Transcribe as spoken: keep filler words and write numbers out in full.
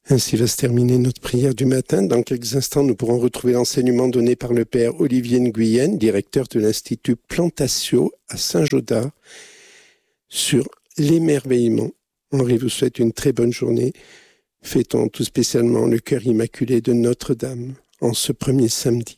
Ainsi va se terminer notre prière du matin. Dans quelques instants, nous pourrons retrouver l'enseignement donné par le Père Olivier Nguyen, directeur de l'Institut Plantatio à Saint-Jodas, sur l'émerveillement. Henri vous souhaite une très bonne journée. Fêtons tout spécialement le cœur immaculé de Notre-Dame en ce premier samedi.